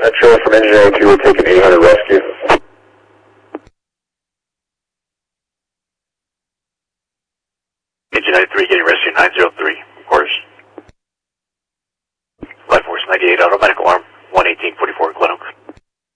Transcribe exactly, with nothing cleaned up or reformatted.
That trailer from Engine ninety-two will take an eight hundred rescue. Engine ninety-three getting rescue nine zero three, of course. Life Force ninety-eight, automatic alarm.